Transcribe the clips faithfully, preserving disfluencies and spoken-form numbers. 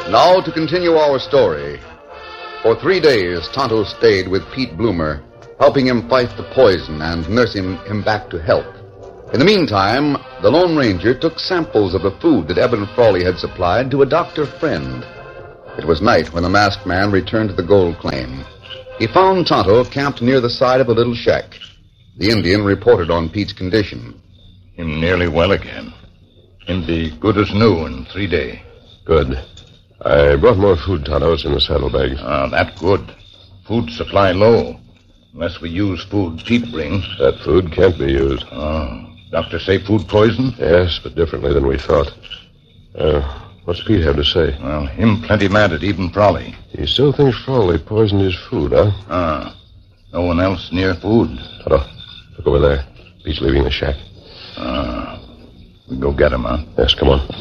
Now to continue our story. For three days, Tonto stayed with Pete Bloomer, helping him fight the poison and nursing him back to health. In the meantime, the Lone Ranger took samples of the food that Eben Frawley had supplied to a doctor friend. It was night when the masked man returned to the gold claim. He found Tonto camped near the side of a little shack. The Indian reported on Pete's condition. Him nearly well again. Him be good as new in three days. Good. I brought more food, Tonto. It's in the saddlebags. Ah, that good. Food supply low. Unless we use food Pete brings. That food can't be used. Oh. Doctor say food poison? Yes, but differently than we thought. Uh, what's Pete have to say? Well, him plenty mad at Eben Frawley. He still thinks Frawley poisoned his food, huh? Ah. No one else near food. Tonto, look over there. Pete's leaving the shack. Ah. We go get him, huh? Yes, come on.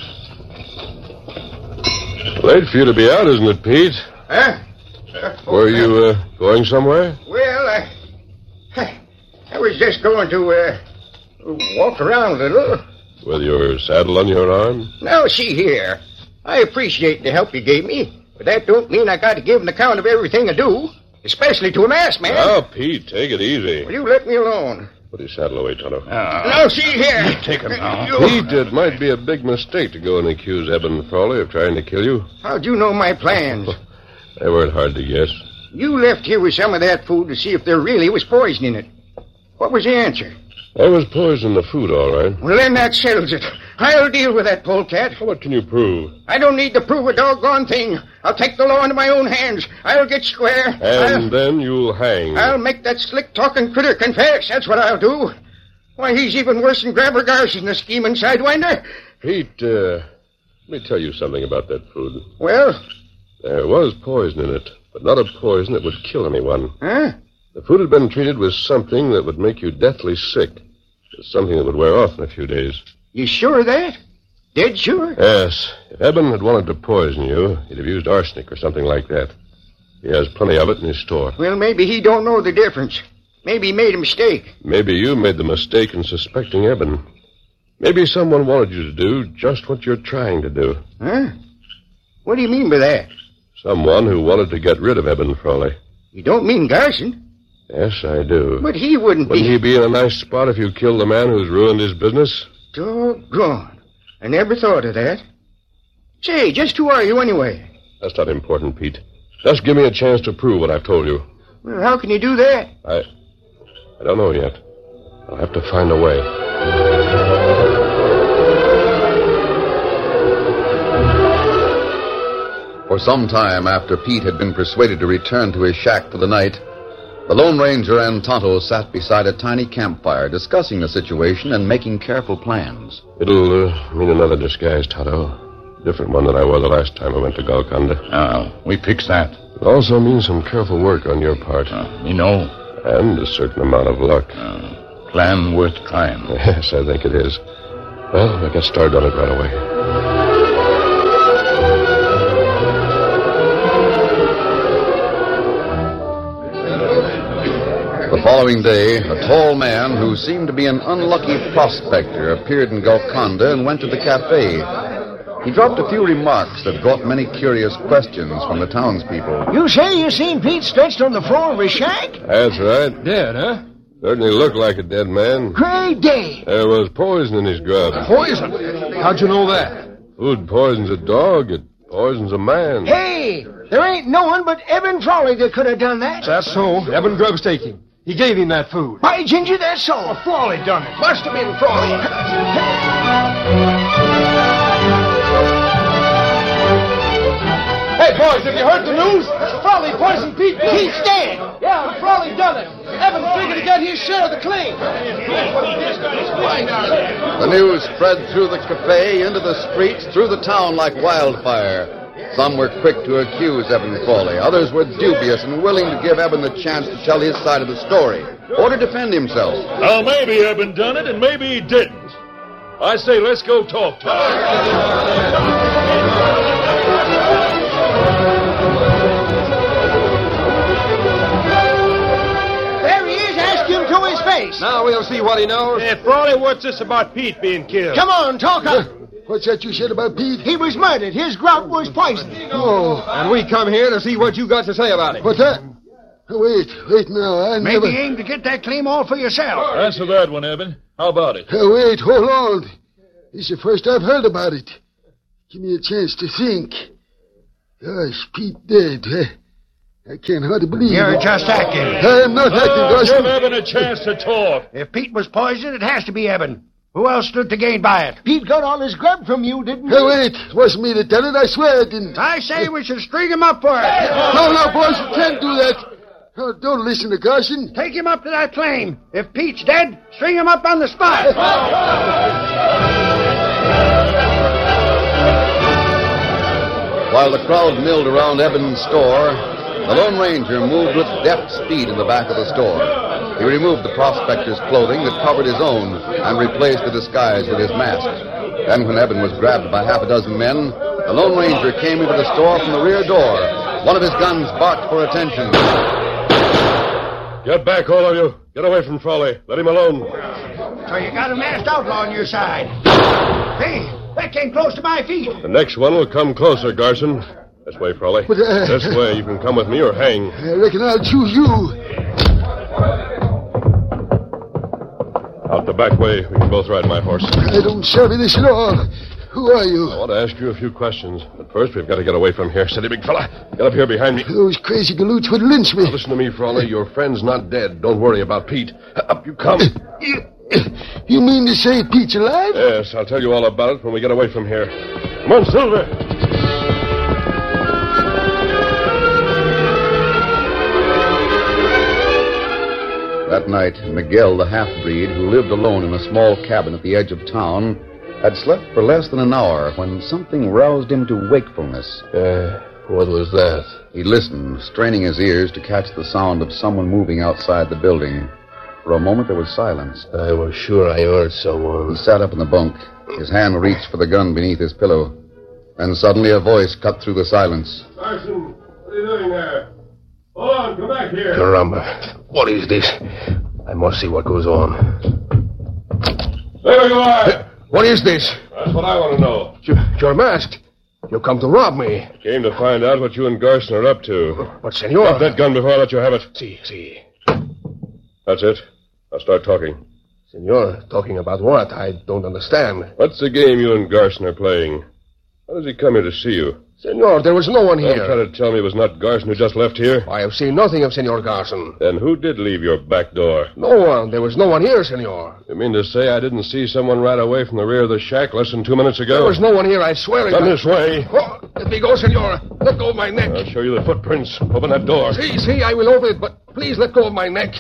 Late for you to be out, isn't it, Pete? Huh? Were you uh, going somewhere? Well, I, I was just going to uh, walk around a little. With your saddle on your arm? Now, see here. I appreciate the help you gave me, but that don't mean I got to give an account of everything I do, especially to a masked man. Now, Pete, take it easy. Will you let me alone? Put his saddle away, Tonto. Ah. Now, see here. Take him now. You- Pete, it might be a big mistake to go and accuse Eben Frawley of trying to kill you. How'd you know my plans? They weren't hard to guess. You left here with some of that food to see if there really was poison in it. What was the answer? There was poison in the food, all right. Well, then that settles it. I'll deal with that polecat. What can you prove? I don't need to prove a doggone thing. I'll take the law into my own hands. I'll get square. And I'll, then you'll hang. I'll make that slick-talking critter confess. That's what I'll do. Why, he's even worse than Grabber Garson, the scheming sidewinder. Pete, uh, let me tell you something about that food. Well? There was poison in it, but not a poison that would kill anyone. Huh? The food had been treated with something that would make you deathly sick. Something that would wear off in a few days. You sure of that? Dead sure? Yes. If Eben had wanted to poison you, he'd have used arsenic or something like that. He has plenty of it in his store. Well, maybe he don't know the difference. Maybe he made a mistake. Maybe you made the mistake in suspecting Eben. Maybe someone wanted you to do just what you're trying to do. Huh? What do you mean by that? Someone who wanted to get rid of Eben Frawley. You don't mean Garson? Yes, I do. But he wouldn't, Wouldn't be... he be in a nice spot if you killed the man who's ruined his business? Doggone. I never thought of that. Say, just who are you anyway? That's not important, Pete. Just give me a chance to prove what I've told you. Well, how can you do that? I... I don't know yet. I'll have to find a way. For some time after Pete had been persuaded to return to his shack for the night, the Lone Ranger and Tonto sat beside a tiny campfire discussing the situation and making careful plans. It'll uh, mean another disguise, Tonto. Different one than I wore the last time I went to Golconda. Ah, we fix that. It also means some careful work on your part. Uh, you know. And a certain amount of luck. Uh, plan worth trying. Yes, I think it is. Well, we'll get started on it right away. The following day, a tall man who seemed to be an unlucky prospector appeared in Golconda and went to the cafe. He dropped a few remarks that brought many curious questions from the townspeople. You say you seen Pete stretched on the floor of his shack? That's right. Dead, huh? Certainly looked like a dead man. Great day. There was poison in his grub. Poison? How'd you know that? Food poisons a dog, it poisons a man. Hey, there ain't no one but Eben Frawley that could have done that. That's so. Eben Grubb's taking. He gave him that food. By Ginger, that's so. Oh, Frawley done it. Must have been Frawley. Hey, boys, have you heard the news? Frawley poisoned Pete. Pete's dead. Yeah, and Frawley done it. Eben figured to get his share of the claim. The news spread through the cafe, into the streets, through the town like wildfire. Some were quick to accuse Eben Frawley. Others were dubious and willing to give Eben the chance to tell his side of the story or to defend himself. Now, maybe Eben done it and maybe he didn't. I say let's go talk to him. Face. Now we'll see what he knows. Hey, Frawley, what's this about Pete being killed? Come on, talk up. What's that you said about Pete? He was murdered. His grub was poisoned. Oh. And we come here to see what you got to say about it. What's that? Oh, wait, wait now. I Maybe never... aim to get that claim all for yourself. Answer that one, Eben. How about it? Oh, wait, hold on. This is the first I've heard about it. Give me a chance to think. Gosh, Pete dead. I can't hardly believe You're it. just acting. I'm not acting, Oh, Garson. give Eben a chance to talk. If Pete was poisoned, it has to be Eben. Who else stood to gain by it? Pete got all his grub from you, didn't he? Hey, wait. It wasn't me that done it. I swear I didn't. I say we should string him up for it. No, no, boys, you can't do that. Oh, don't listen to Garson. Take him up to that claim. If Pete's dead, string him up on the spot. While the crowd milled around Eben's store, the Lone Ranger moved with deft speed in the back of the store. He removed the prospector's clothing that covered his own and replaced the disguise with his mask. Then, when Eben was grabbed by half a dozen men, the Lone Ranger came into the store from the rear door. One of his guns barked for attention. Get back, all of you. Get away from Frawley. Let him alone. So you got a masked outlaw on your side. Hey, that came close to my feet. The next one will come closer, Garson. This way, Frawley. But, uh, This way. You can come with me or hang. I reckon I'll choose you. Out the back way. We can both ride my horse. I don't savvy this at all. Who are you? I want to ask you a few questions. But first, we've got to get away from here. Steady, big fella. Get up here behind me. Those crazy galoots would lynch me. Now, listen to me, Frawley. Your friend's not dead. Don't worry about Pete. Up you come. You, you mean to say Pete's alive? Yes, I'll tell you all about it when we get away from here. Come on, Silver. That night, Miguel, the half-breed, who lived alone in a small cabin at the edge of town, had slept for less than an hour when something roused him to wakefulness. Uh, what was that? He listened, straining his ears to catch the sound of someone moving outside the building. For a moment, there was silence. I was sure I heard someone. He sat up in the bunk. His hand reached for the gun beneath his pillow. Then suddenly a voice cut through the silence. Carson, what are you doing there? Hold on, come back here. Caramba. What is this? I must see what goes on. There you are. What is this? That's what I want to know. You, you're masked. You come to rob me. Came to find out what you and Garson are up to. But, senor... Drop that gun before I let you have it. See, see. That's it. Now start talking. Senor, talking about what? I don't understand. What's the game you and Garson are playing? How does he come here to see you? Senor, there was no one Don't here. try to tell me it was not Garson who just left here. I have seen nothing of Senor Garson. Then who did leave your back door? No one. There was no one here, senor. You mean to say I didn't see someone ride away from the rear of the shack less than two minutes ago? There was no one here, I swear. Come I... this way. Oh, let me go, senor. Let go of my neck. I'll show you the footprints. Open that door. See, see, I will open it, but please let go of my neck.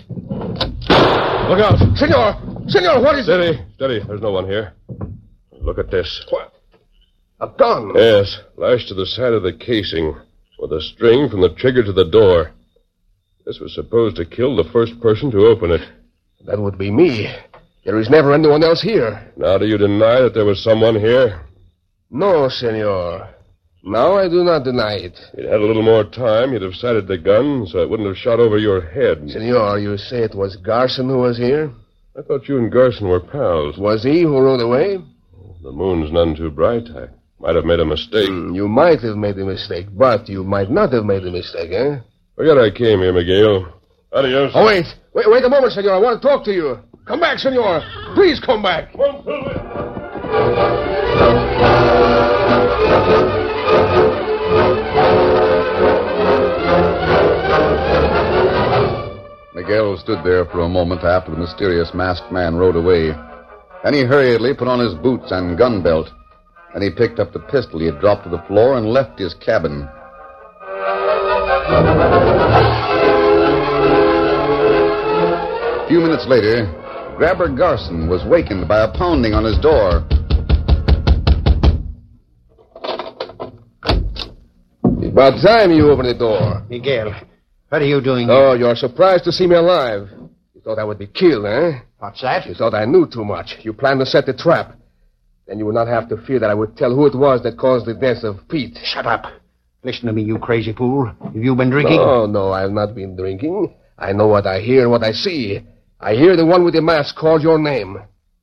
Look out. Senor! Senor, what is it? Steady, steady. There's no one here. Look at this. What? A gun? Yes, lashed to the side of the casing with a string from the trigger to the door. This was supposed to kill the first person to open it. That would be me. There is never anyone else here. Now do you deny that there was someone here? No, senor. Now I do not deny it. If you'd had a little more time, you'd have sighted the gun so it wouldn't have shot over your head. Senor, you say it was Garson who was here? I thought you and Garson were pals. Was he who rode away? The moon's none too bright. I might have made a mistake. Mm, you might have made a mistake, but you might not have made a mistake, eh? Forget I came here, Miguel. Adios. Oh, wait. Wait, wait a moment, senor. I want to talk to you. Come back, senor. Please come back. Come on, Silver. Miguel stood there for a moment after the mysterious masked man rode away. Then he hurriedly put on his boots and gun belt. Then he picked up the pistol he had dropped to the floor and left his cabin. A few minutes later, Grabber Garson was wakened by a pounding on his door. It's about time you opened the door. Miguel, what are you doing Oh, you're surprised to see me alive. You thought I would be killed, eh? What's that? You thought I knew too much. You planned to set the trap. Then you would not have to fear that I would tell who it was that caused the death of Pete. Shut up. Listen to me, you crazy fool. Have you been drinking? Oh, no, I have not been drinking. I know what I hear and what I see. I hear the one with the mask call your name.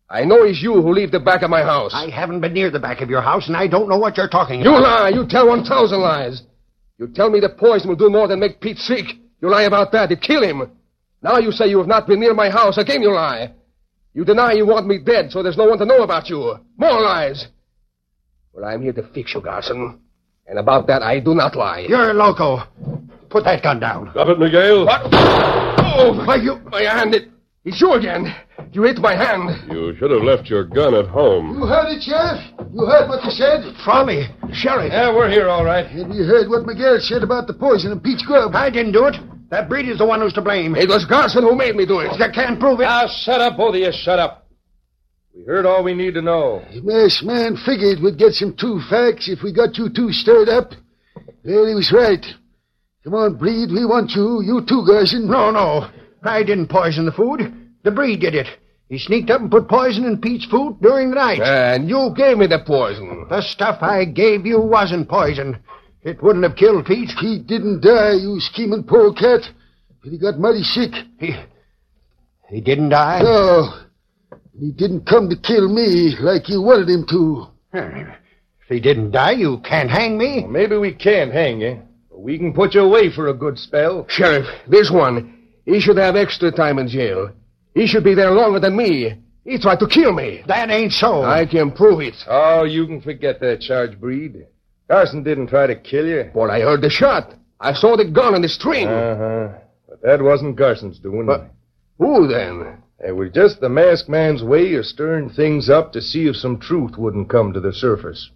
I know it's you who leave the back of my house. I haven't been near the back of your house, and I don't know what you're talking You about. lie. You tell one thousand lies. You tell me the poison will do more than make Pete sick. You lie about that. It kill him. Now you say you have not been near my house. Again you lie. You deny you want me dead, so there's no one to know about you. More lies. Well, I'm here to fix you, Garson. And about that, I do not lie. You're loco. Put that gun down. Stop it, Miguel. What? Oh, Why, you... my hand. It, it's you again. You hit my hand. You should have left your gun at home. You heard it, Sheriff? You heard what they said? Frawley, Sheriff. Yeah, we're here, all right. Have you heard what Miguel said about the poison in Pete's grub? I didn't do it. That breed is the one who's to blame. It was Garson who made me do it. You can't prove it. Now, shut up, both of you, shut up. We heard all we need to know. The masked man figured we'd get some true facts if we got you two stirred up. Well, he was right. Come on, Breed, we want you. You too, Garson. No, no. I didn't poison the food. The breed did it. He sneaked up and put poison in Pete's food during the night. And you gave me the poison. The stuff I gave you wasn't poison. It wouldn't have killed Pete. Pete didn't die, you scheming polecat. But he got mighty sick. He... He didn't die? No. He didn't come to kill me like you wanted him to. If he didn't die, you can't hang me. Well, maybe we can't hang you, but we can put you away for a good spell. Sheriff, this one, he should have extra time in jail. He should be there longer than me. He tried to kill me. That ain't so. I can prove it. Oh, you can forget that charge, Breed. Carson didn't try to kill you. But I heard the shot. I saw the gun on the string. Uh-huh. But that wasn't Carson's doing. But who then? It was just the masked man's way of stirring things up to see if some truth wouldn't come to the surface.